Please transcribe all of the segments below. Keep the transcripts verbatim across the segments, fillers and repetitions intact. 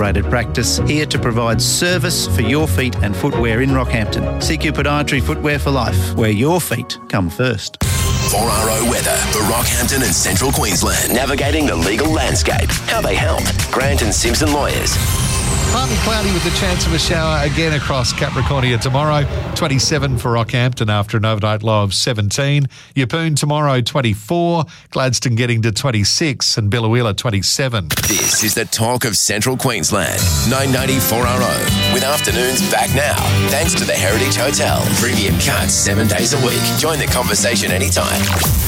Practice, here to provide service for your feet and footwear in Rockhampton. C Q Podiatry Footwear for Life, where your feet come first. four R O weather for Rockhampton and Central Queensland. Navigating the legal landscape. How they help. Grant and Simpson Lawyers. Partly cloudy with the chance of a shower again across Capricornia tomorrow. twenty-seven for Rockhampton after an overnight low of seventeen. Yeppoon tomorrow twenty-four. Gladstone getting to twenty-six and Biloela twenty-seven. This is the talk of Central Queensland. nine ninety four R O. With afternoons back now. Thanks to the Heritage Hotel. Premium cuts seven days a week. Join the conversation anytime.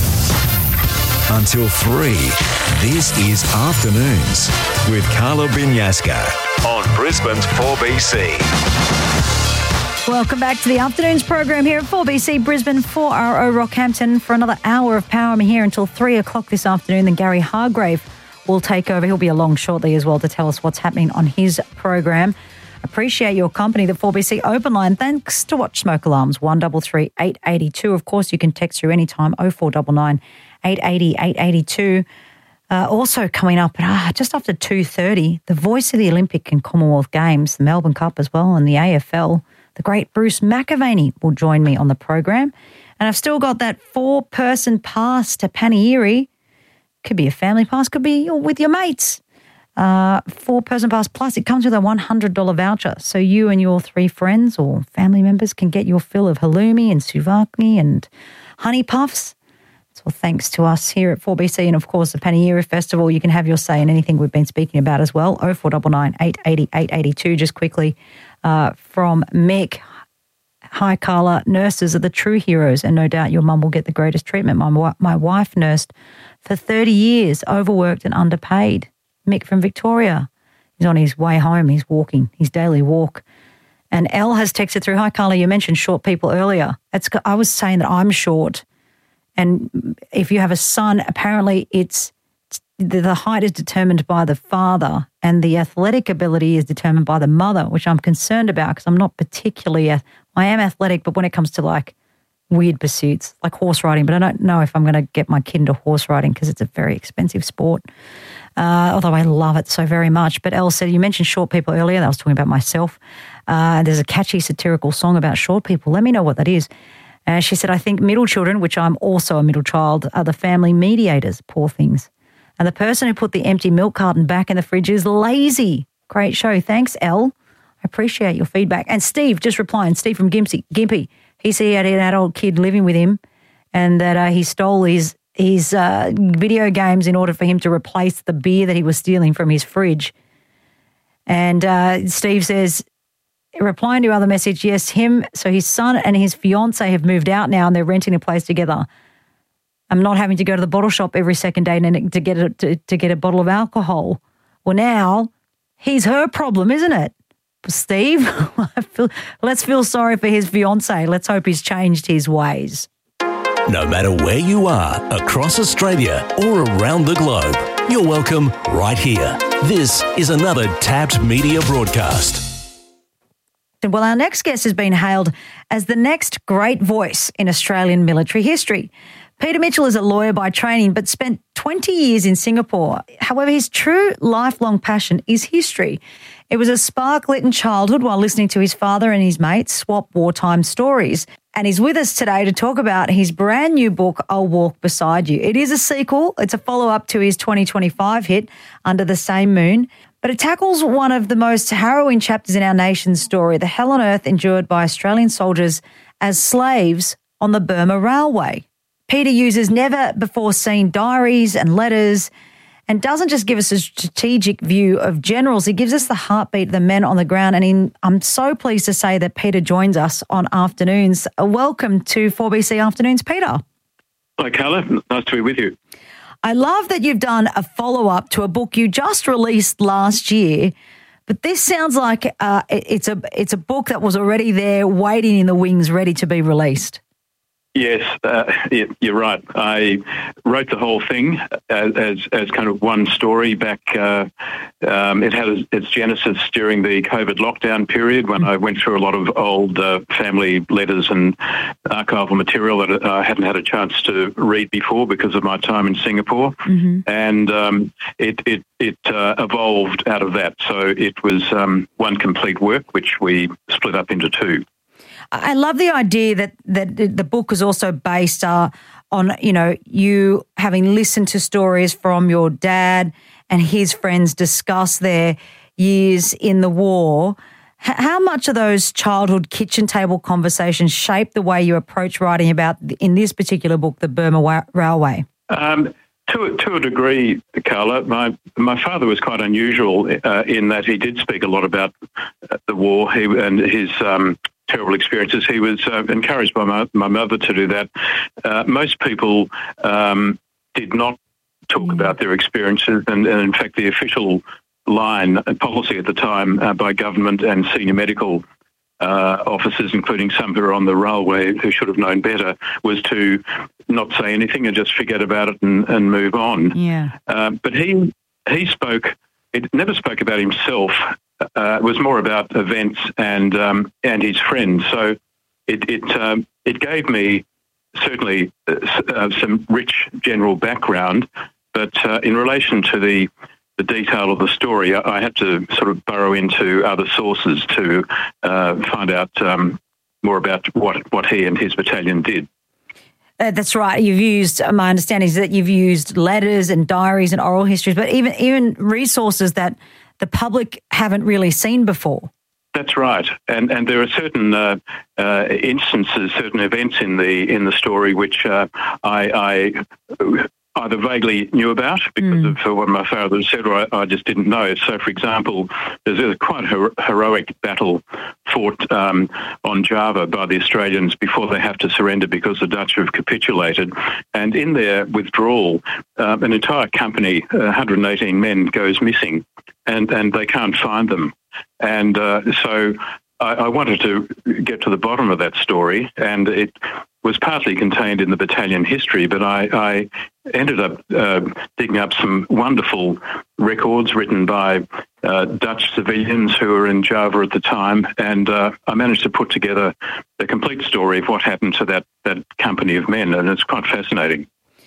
Until three, this is Afternoons with Carla Binyaska on Brisbane's four B C. Welcome back to the Afternoons program here at four B C Brisbane, four R O Rockhampton for another hour of power. I'm here until three o'clock this afternoon. Then Gary Hargrave will take over. He'll be along shortly as well to tell us what's happening on his program. Appreciate your company, the four B C Open Line. Thanks to Watch Smoke Alarms, one three three, eight eight two. Of course, you can text through anytime, oh four nine nine, eight eight zero, eight eight two. Uh, also coming up ah, just after two thirty, the voice of the Olympic and Commonwealth Games, the Melbourne Cup as well, and the A F L, the great Bruce McAvaney will join me on the program. And I've still got that four-person pass to Panairi. Could be a family pass, could be with your mates. Uh, four-person pass plus, it comes with a one hundred dollars voucher. So you and your three friends or family members can get your fill of halloumi and souvlaki and honey puffs. It's all thanks to us here at four B C and, of course, the Panairi Festival. You can have your say in anything we've been speaking about as well. oh four nine nine, eight eight zero, eight eight two. Just quickly uh, from Mick. Hi, Carla. Nurses are the true heroes, and no doubt your mum will get the greatest treatment. My, my wife nursed for thirty years, overworked and underpaid. Mick from Victoria. He's on his way home. He's walking his daily walk. And Elle has texted through, hi, Carla, you mentioned short people earlier. It's, I was saying that I'm short. And if you have a son, apparently it's the, the height is determined by the father and the athletic ability is determined by the mother, which I'm concerned about because I'm not particularly, I am athletic, but when it comes to like weird pursuits, like horse riding, but I don't know if I'm going to get my kid into horse riding because it's a very expensive sport, uh, although I love it so very much. But Elle said, you mentioned short people earlier. That was talking about myself. Uh, there's a catchy satirical song about short people. Let me know what that is. Uh, she said, I think middle children, which I'm also a middle child, are the family mediators, poor things. And the person who put the empty milk carton back in the fridge is lazy. Great show. Thanks, Elle. I appreciate your feedback. And Steve, just replying, Steve from Gimpy, Gimpy, he said he had an adult kid living with him and that uh, he stole his, his uh, video games in order for him to replace the beer that he was stealing from his fridge. And uh, Steve says, replying to other message, yes, him, so his son and his fiance have moved out now and they're renting a place together. I'm not having to go to the bottle shop every second day to get a, to, to get a bottle of alcohol. Well, now he's her problem, isn't it? Steve, I feel, let's feel sorry for his fiance. Let's hope he's changed his ways. No matter where you are, across Australia or around the globe, you're welcome right here. This is another Tapped Media broadcast. Well, our next guest has been hailed as the next great voice in Australian military history. Peter Mitchell is a lawyer by training but spent twenty years in Singapore. However, his true lifelong passion is history. It was a spark lit in childhood while listening to his father and his mates swap wartime stories. And he's with us today to talk about his brand new book, I'll Walk Beside You. It is a sequel. It's a follow-up to his twenty twenty-five hit, Under the Same Moon. But it tackles one of the most harrowing chapters in our nation's story, the hell on earth endured by Australian soldiers as slaves on the Burma Railway. Peter uses never-before-seen diaries and letters and doesn't just give us a strategic view of generals, he gives us the heartbeat of the men on the ground. And in, I'm so pleased to say that Peter joins us on Afternoons. Welcome to four B C Afternoons, Peter. Hi, Carla. Nice to be with you. I love that you've done a follow-up to a book you just released last year, but this sounds like uh, it's a it's a book that was already there, waiting in the wings, ready to be released. Yes, uh, you're right. I wrote the whole thing as as, as kind of one story back. Uh, um, it had its genesis during the COVID lockdown period when I went through a lot of old uh, family letters and archival material that I hadn't had a chance to read before because of my time in Singapore. Mm-hmm. And um, it it, it uh, evolved out of that. So it was um, one complete work, which we split up into two. I love the idea that, that the book is also based uh, on, you know, you having listened to stories from your dad and his friends discuss their years in the war. H- how much of those childhood kitchen table conversations shape the way you approach writing about, in this particular book, the Burma Wa- Railway? Um, to, to a degree, Carla, my, my father was quite unusual uh, in that he did speak a lot about the war he, and his... Um, terrible experiences. He was uh, encouraged by my, my mother to do that. Uh, most people um, did not talk mm. about their experiences, and, and in fact the official line and policy at the time uh, by government and senior medical uh, officers, including some who were on the railway who should have known better, was to not say anything and just forget about it and, and move on. Yeah. Uh, but he he spoke, it never spoke about himself. Uh, it was more about events and um, and his friends. So it it um, it gave me certainly uh, some rich general background, but uh, in relation to the the detail of the story, I, I had to sort of burrow into other sources to uh, find out um, more about what what he and his battalion did. Uh, that's right. You've used, my understanding is that you've used letters and diaries and oral histories, but even even resources that the public haven't really seen before. That's right, and and there are certain uh, uh, instances, certain events in the in the story which uh, I, I either vaguely knew about because mm. of what my father said, or I, I just didn't know. So, for example, there's a quite her- heroic battle fought um, on Java by the Australians before they have to surrender because the Dutch have capitulated. And in their withdrawal, uh, an entire company, one hundred eighteen men, goes missing, and, and they can't find them. And uh, so I, I wanted to get to the bottom of that story, and it was partly contained in the battalion history, but I, I ended up uh, digging up some wonderful records written by uh, Dutch civilians who were in Java at the time, and uh, I managed to put together the complete story of what happened to that, that company of men, and it's quite fascinating.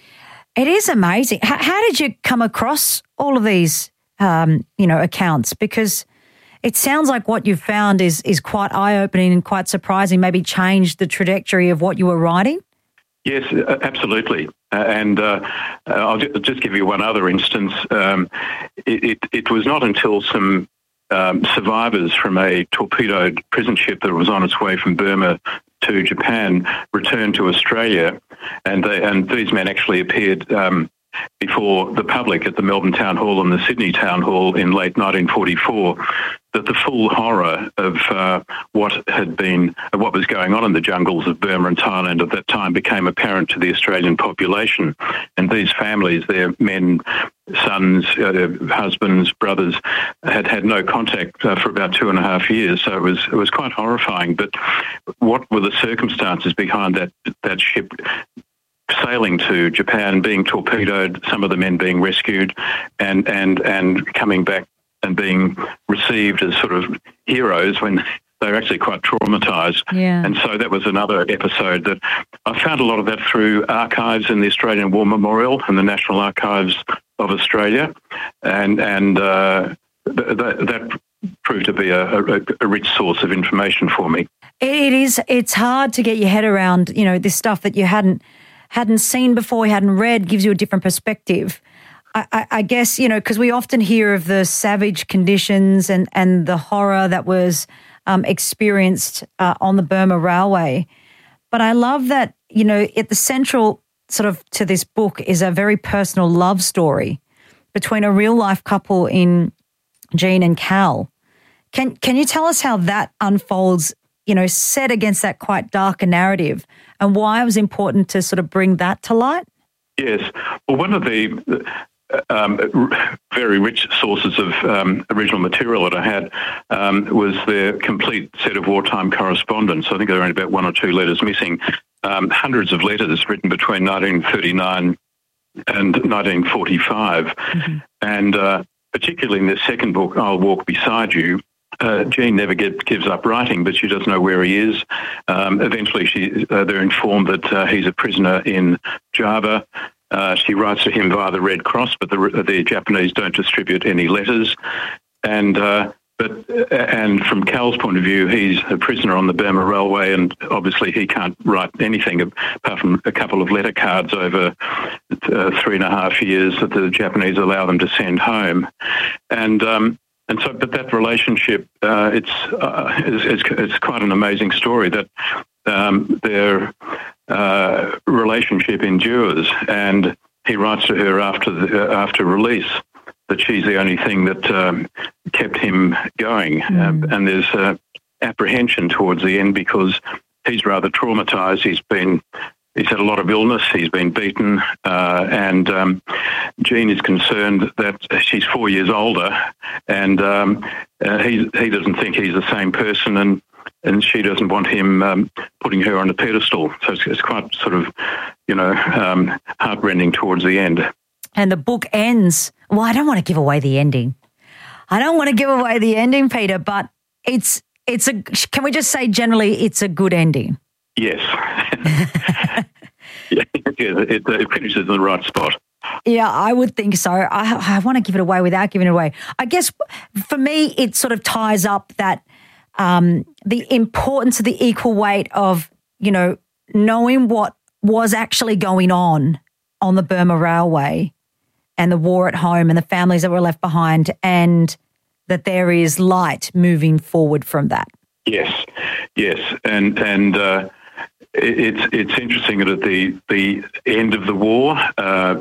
It is amazing. How, how did you come across all of these, um, you know, accounts? Because it sounds like what you've found is is quite eye-opening and quite surprising, maybe changed the trajectory of what you were writing? Yes, absolutely. Uh, and uh, I'll just give you one other instance. Um, it, it, it was not until some um, survivors from a torpedoed prison ship that was on its way from Burma to Japan returned to Australia, and, they, and these men actually appeared um, before the public at the Melbourne Town Hall and the Sydney Town Hall in late nineteen forty-four, that the full horror of uh, what had been, uh, what was going on in the jungles of Burma and Thailand at that time became apparent to the Australian population. And these families, their men, sons, uh, their husbands, brothers, had had no contact uh, for about two and a half years. So it was it was quite horrifying. But what were the circumstances behind that that ship sailing to Japan, being torpedoed, some of the men being rescued, and and and coming back and being received as sort of heroes when they were actually quite traumatised. Yeah. And so that was another episode that I found a lot of that through archives in the Australian War Memorial and the National Archives of Australia, and and uh, th- th- that proved to be a, a, a rich source of information for me. It is. It's hard to get your head around, you know, this stuff that you hadn't hadn't seen before, you hadn't read, gives you a different perspective. I, I, I guess, you know, because we often hear of the savage conditions and, and the horror that was um, experienced uh, on the Burma Railway. But I love that, you know, at the central sort of to this book is a very personal love story between a real-life couple in Jean and Cal. Can, can you tell us how that unfolds, you know, set against that quite darker narrative, and why it was important to sort of bring that to light? Yes. Well, one of the um, very rich sources of um, original material that I had um, was their complete set of wartime correspondence. I think there are only about one or two letters missing. um, hundreds of letters written between nineteen thirty-nine and nineteen forty-five. Mm-hmm. And uh, particularly in the second book, I'll Walk Beside You, uh, Jean never get, gives up writing, but she doesn't know where he is. Um, eventually, she uh, they're informed that uh, he's a prisoner in Java. Uh, she writes to him via the Red Cross, but the, the Japanese don't distribute any letters. And uh, but and from Cal's point of view, he's a prisoner on the Burma Railway, and obviously he can't write anything apart from a couple of letter cards over uh, three and a half years that the Japanese allow them to send home. And um, and so, but that relationship, uh, it's, uh, it's, it's it's quite an amazing story that um, their uh, relationship endures. And he writes to her after the, uh, after release that she's the only thing that um, kept him going. Mm. Um, and there's uh, apprehension towards the end because he's rather traumatised. He's been, he's had a lot of illness. He's been beaten. Uh, and um, Jean is concerned that she's four years older and um, uh, he, he doesn't think he's the same person, and, and she doesn't want him um, putting her on a pedestal. So it's, it's quite sort of, you know, um, heartrending towards the end. And the book ends, well, I don't want to give away the ending. I don't want to give away the ending, Peter, but it's, it's a, can we just say generally it's a good ending? Yes. yeah, it, it finishes in the right spot. Yeah, I would think so. I, I want to give it away without giving it away. I guess for me, it sort of ties up that um, the importance of the equal weight of, you know, knowing what was actually going on on the Burma Railway and the war at home and the families that were left behind, and that there is light moving forward from that. Yes, yes. And and uh, it's it's interesting that at the, the end of the war, uh,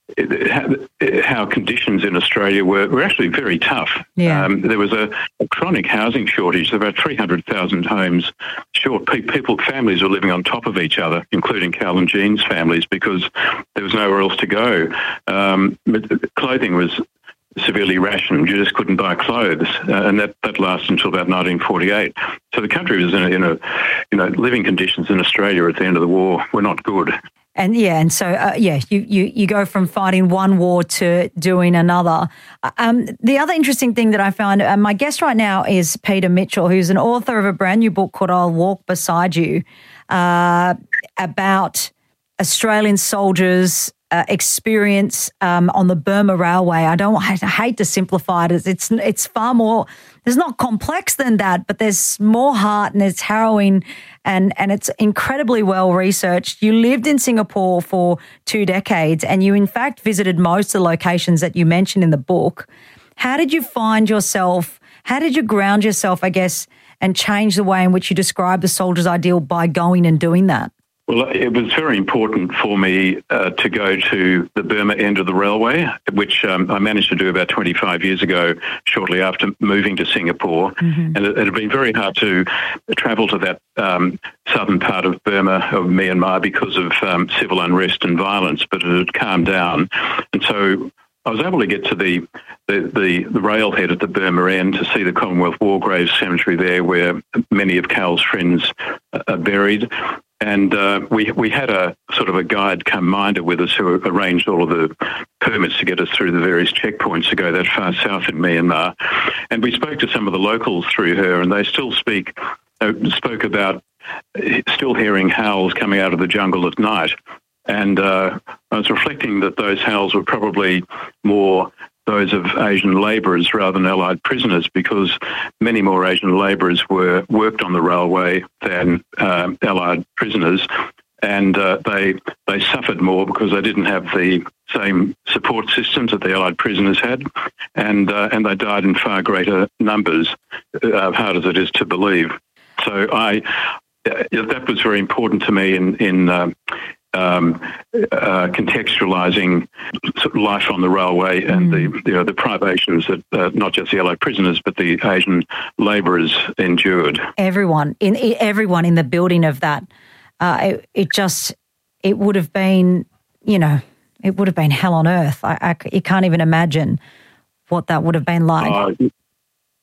it, how conditions in Australia were, were actually very tough. Yeah. Um, there was a, a chronic housing shortage. About three hundred thousand homes short. People, families were living on top of each other, including Cal and Jean's families, because there was nowhere else to go. Um, clothing was severely rationed. You just couldn't buy clothes, uh, and that, that lasted until about nineteen forty-eight. So the country was in a, in a, you know, living conditions in Australia at the end of the war were not good. And yeah, and so uh, yeah, you, you you go from fighting one war to doing another. Um, the other interesting thing that I found, uh, my guest right now is Peter Mitchell, who's an author of a brand new book called "I'll Walk Beside You," uh, about Australian soldiers' uh, experience um, on the Burma Railway. I don't I hate to simplify it. It's it's far more. It's not complex than that, but there's more heart and it's harrowing and, and it's incredibly well researched. You lived in Singapore for two decades and you in fact visited most of the locations that you mentioned in the book. How did you find yourself, how did you ground yourself, I guess, and change the way in which you describe the soldier's ideal by going and doing that? Well, it was very important for me uh, to go to the Burma end of the railway, which um, I managed to do about twenty-five years ago, shortly after moving to Singapore. Mm-hmm. And it, it had been very hard to travel to that um, southern part of Burma, of Myanmar, because of um, civil unrest and violence, but it had calmed down. And so I was able to get to the, the, the, the railhead at the Burma end to see the Commonwealth War Graves Cemetery there, where many of Cal's friends are buried. And uh, we we had a sort of a guide come minder with us who arranged all of the permits to get us through the various checkpoints to go that far south in Myanmar. And we spoke to some of the locals through her, and they still speak uh, spoke about still hearing howls coming out of the jungle at night. And uh, I was reflecting that those howls were probably more those of Asian labourers rather than Allied prisoners, because many more Asian labourers were worked on the railway than um, Allied prisoners, and uh, they they suffered more because they didn't have the same support systems that the Allied prisoners had, and uh, and they died in far greater numbers, uh, hard as it is to believe. So I uh, that was very important to me in in. Um, Um, uh, contextualising sort of life on the railway and mm. the you know the privations that uh, not just the Allied prisoners but the Asian labourers endured. Everyone in everyone in the building of that, uh, it, it just it would have been you know it would have been hell on earth. I, I you can't even imagine what that would have been like. Uh,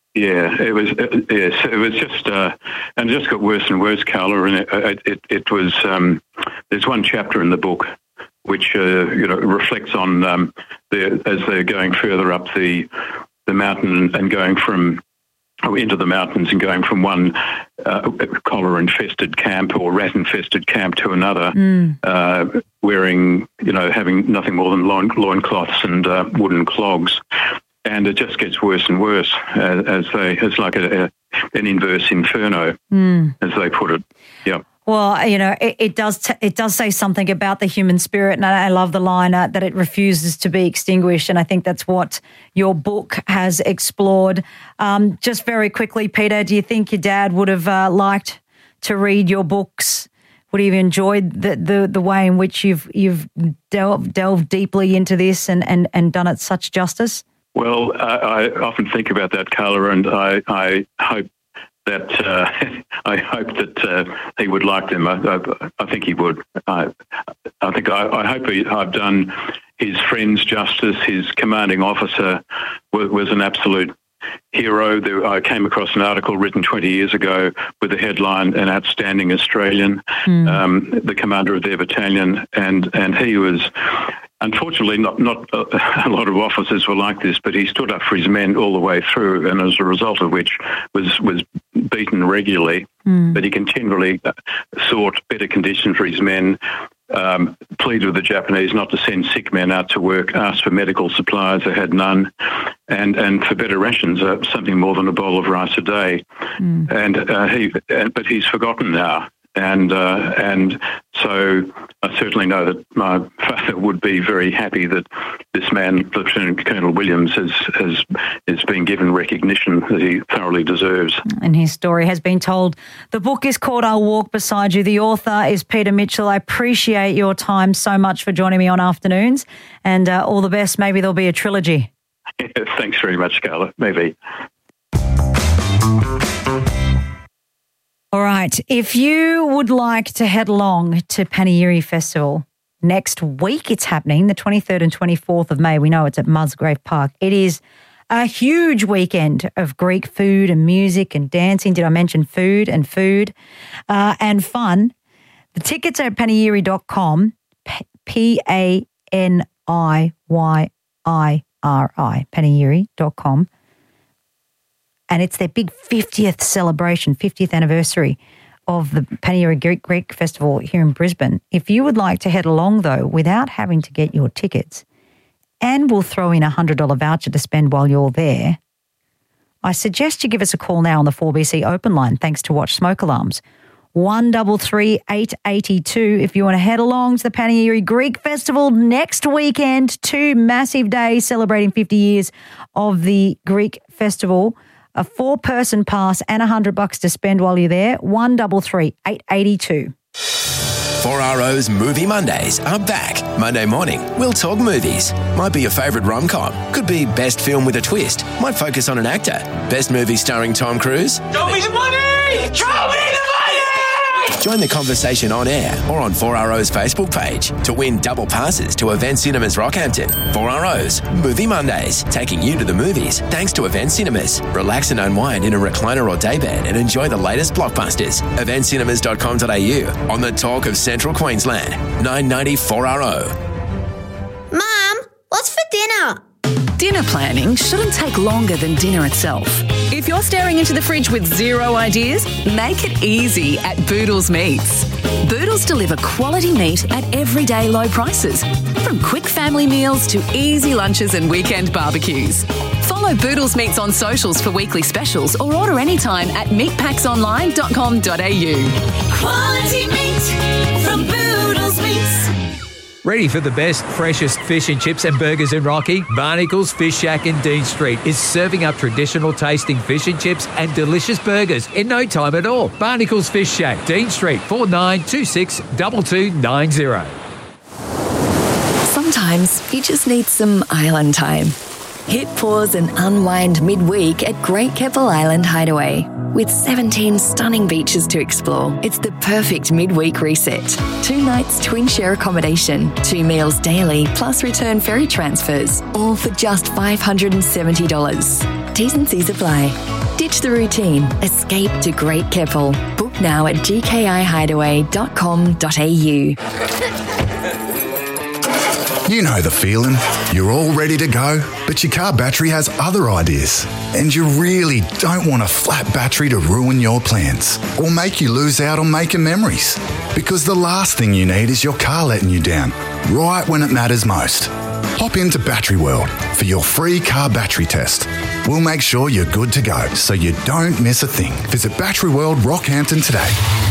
Yeah, it was. Uh, yes, it was just, uh, and it just got worse and worse, Carla. And it, it, it was. Um, there's one chapter in the book which uh, you know reflects on um, the as they're going further up the the mountain and going from oh, into the mountains and going from one uh, cholera-infested camp or rat-infested camp to another, mm. uh, wearing you know having nothing more than loin loincloths and uh, wooden clogs. And it just gets worse and worse as, as they, it's like a, a, an inverse inferno, mm. as they put it. Yeah. Well, you know, it, it does t- it does say something about the human spirit, and I, I love the line uh, that it refuses to be extinguished, and I think that's what your book has explored. Um, just very quickly, Peter, do you think your dad would have uh, liked to read your books? Would he have enjoyed the, the, the way in which you've you've delved, delved deeply into this and, and, and done it such justice? Well, I, I often think about that, Carla, and I, I hope that uh, I hope that uh, he would like them. I, I, I think he would. I, I think I, I hope he, I've done his friends justice. His commanding officer was, was an absolute hero. There, I came across an article written twenty years ago with the headline "An Outstanding Australian," mm. um, the commander of their battalion, and and he was. Unfortunately, not not a, a lot of officers were like this, but he stood up for his men all the way through, and as a result of which was was beaten regularly. Mm. But he continually sought better conditions for his men, um, pleaded with the Japanese not to send sick men out to work, asked for medical supplies, they had none, and and for better rations, uh, something more than a bowl of rice a day. Mm. And uh, he, uh, but he's forgotten now. And uh, and so I certainly know that my father would be very happy that this man, Lieutenant Colonel Williams, has has has been given recognition that he thoroughly deserves. And his story has been told. The book is called "I'll Walk Beside You." The author is Peter Mitchell. I appreciate your time so much for joining me on Afternoons, and uh, all the best. Maybe there'll be a trilogy. Yeah, thanks very much, Carla. Maybe. All right. If you would like to head along to Panegyri Festival next week, it's happening the twenty-third and twenty-fourth of May. We know it's at Musgrave Park. It is a huge weekend of Greek food and music and dancing. Did I mention food and food uh, and fun? The tickets are at panegyri dot com, P A N I Y I R I, panegyri dot com. And it's their big fiftieth celebration, fiftieth anniversary of the Panegyri Greek, Greek Festival here in Brisbane. If you would like to head along, though, without having to get your tickets, and we'll throw in a one hundred dollars voucher to spend while you're there, I suggest you give us a call now on the four B C open line, thanks to Watch Smoke Alarms. one three three, eight eight two if you want to head along to the Panegyri Greek Festival next weekend. Two massive days celebrating fifty years of the Greek Festival. A four-person pass and a hundred bucks to spend while you're there. one three three, eight eight two. four R O's Movie Mondays are back. Monday morning, we'll talk movies. Might be your favourite rom-com. Could be best film with a twist. Might focus on an actor. Best movie starring Tom Cruise. Show me the money! Show me the money! Join the conversation on air or on four R O's Facebook page to win double passes to Event Cinemas Rockhampton. four R O's Movie Mondays, taking you to the movies thanks to Event Cinemas. Relax and unwind in a recliner or daybed and enjoy the latest blockbusters. event cinemas dot com dot a u on the talk of Central Queensland. nine ninety four R O. Mum, what's for dinner? Dinner planning shouldn't take longer than dinner itself. If you're staring into the fridge with zero ideas, make it easy at Boodles Meats. Boodles deliver quality meat at everyday low prices, from quick family meals to easy lunches and weekend barbecues. Follow Boodles Meats on socials for weekly specials or order anytime at meat packs online dot com dot a u. Quality meat from Boodles Meats. Ready for the best, freshest fish and chips and burgers in Rocky? Barnacles Fish Shack in Dean Street is serving up traditional tasting fish and chips and delicious burgers in no time at all. Barnacles Fish Shack, Dean Street, four nine two six, two two nine zero. Sometimes you just need some island time. Hit pause and unwind midweek at Great Keppel Island Hideaway. With seventeen stunning beaches to explore, it's the perfect midweek reset. Two nights twin share accommodation, two meals daily, plus return ferry transfers, all for just five hundred seventy dollars. T's and C's apply. Ditch the routine. Escape to Great Keppel. Book now at g k i hideaway dot com dot a u. You know the feeling. You're all ready to go, but your car battery has other ideas. And you really don't want a flat battery to ruin your plans or make you lose out on making memories. Because the last thing you need is your car letting you down, right when it matters most. Hop into Battery World for your free car battery test. We'll make sure you're good to go so you don't miss a thing. Visit Battery World Rockhampton today.